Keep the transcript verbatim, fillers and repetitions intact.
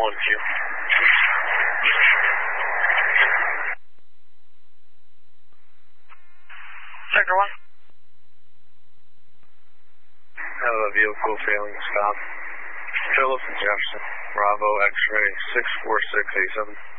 one Q. Sector one. Have a vehicle failing stop. Phillips and Jefferson. Bravo X-ray six four six eight seven.